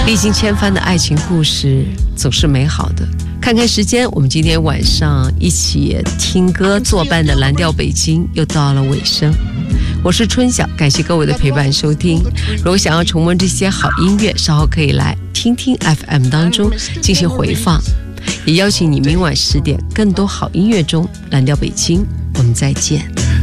历经千帆的爱情故事总是美好的。看看时间，我们今天晚上一起听歌作伴的蓝调北京又到了尾声。我是春晓，感谢各位的陪伴收听。如果想要重温这些好音乐，稍后可以来听听 FM 当中进行回放，也邀请你明晚10点更多好音乐中蓝调北京，我们再见。